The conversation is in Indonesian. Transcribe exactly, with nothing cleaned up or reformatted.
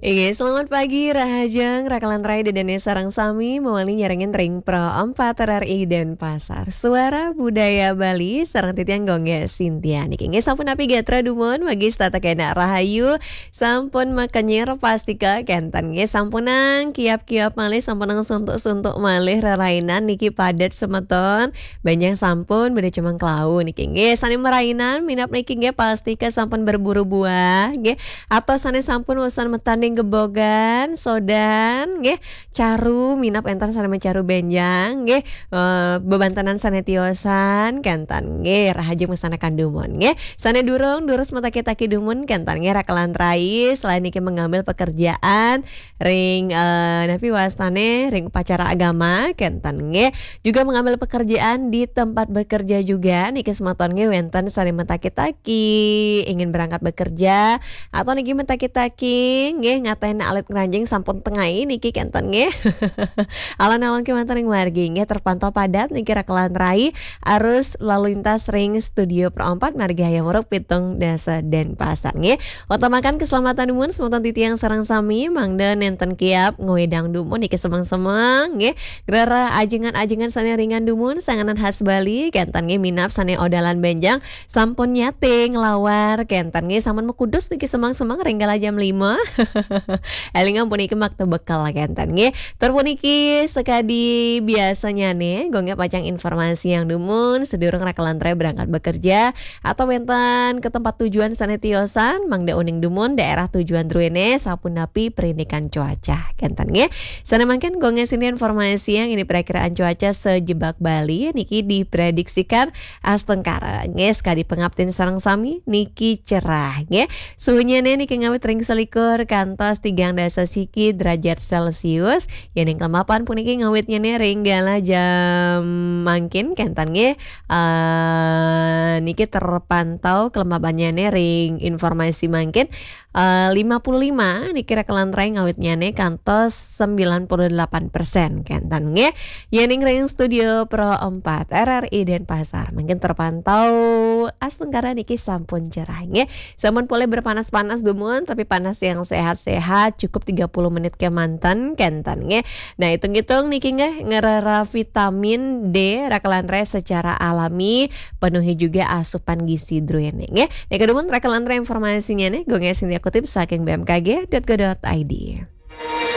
Iya, selamat pagi Rahajeng, Rakalan Rai dan Sarang Sami mewali nyarengin Ring Pro empat R R I dan Pasar Suara Budaya Bali sareng titian gongge Sintia niki nge sampun api gatra dumon bagi stata kena Rahayu sampun makanyir pastika kentan nge sampunang kiap-kiap malih sampunang suntuk-suntuk malih rarainan niki padat semeton banyak sampun beda cuma klau niki nge sani merainan minap niki nge pastika sampun berburu buah nge atau sani sampun usan metanding gebogan sodan nggih caru minap entar sareng caru benjang nggih uh, bebantanan sane tiosan kentan nggih rahajeng mesana kandumon nggih sane durung durus mata kita kidumun kentan nggih rakalan rai selain niki mengambil pekerjaan ring uh, napi wastane ring upacara agama kentan nggih juga mengambil pekerjaan di tempat bekerja juga niki sematon nggih wenten sane mata kita ingin berangkat bekerja atau niki mata kita nggih ngatain alit ngeranjing sampun tengai niki kenten nggih. Alon-alon kemanten ing margi nggih terpantau padat niki rakalan rai arus lalu lintas ring studio Pro empat margi hayam uruk pitung dasa dan pasar nggih. Utamakan keselamatan dumun semonten titiang sareng sami mangda nenten kiap ngwedang dumun niki semang-semang nggih. Gerara ajengan-ajengan sane ringan dumun sanganan khas Bali kenten nggih minap sane odalan benjang sampun nyating lawar kenten nggih sampun mekudus niki semang-semang ringgala jam lima. Elingan puniki makta bekal kenten nggih. Tur puniki sekadi biasanya nih gongnya pacang informasi yang dumun sedurung rakalan rai berangkat bekerja atau wenten ke tempat tujuan sane tiosan mangda uning dumun daerah tujuan druene sapunapi perindikan cuaca kenten nggih. Sana mangken gongnya sini informasi yang ini perakiraan cuaca sejebak Bali niki diprediksikan astengkara nggih sekadi pengaptin sareng sami niki cerah nggih. Suhunya nih niki ngawit ring selikur kantos tigang dasa siki derajat Celcius yang yang kelemapan puniki ngawitnya nih ringgala jam mangkin kentan nge uh, niki terpantau kelemapannya nih ring informasi mangkin uh, lima puluh lima niki rakalan rai ngawitnya nih kantos sembilan puluh delapan persen kentan nge yang ring studio Pro empat R R I dan Pasar mungkin terpantau astengkara niki sampun cerah nge sampun boleh berpanas-panas dumun tapi panas yang sehat-sehat cukup tiga puluh menit ke mantan kentan nge. Nah hitung-hitung niki nge ngerara vitamin D rakalan rai secara alami penuhi juga asupan gizi druene nge. Nek kedumun rakalan rai informasinya nih gue ngesin kutip saking b m k g dot go dot i d.